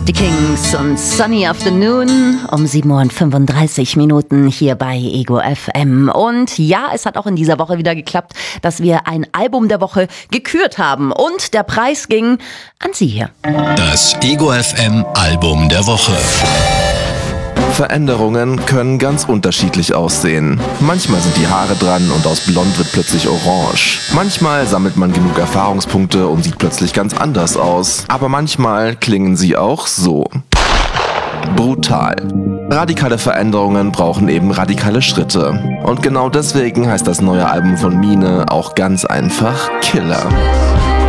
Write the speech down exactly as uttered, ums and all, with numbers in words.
Die Kings und Sunny Afternoon um sieben Uhr fünfunddreißig Minuten hier bei Ego F M. Und ja, es hat auch in dieser Woche wieder geklappt, dass wir ein Album der Woche gekürt haben. Und der Preis ging an Sie hier. Das Ego F M Album der Woche. Veränderungen können ganz unterschiedlich aussehen. Manchmal sind die Haare dran und aus blond wird plötzlich orange. Manchmal sammelt man genug Erfahrungspunkte und sieht plötzlich ganz anders aus. Aber manchmal klingen sie auch so. Brutal. Radikale Veränderungen brauchen eben radikale Schritte. Und genau deswegen heißt das neue Album von Mine auch ganz einfach Killer.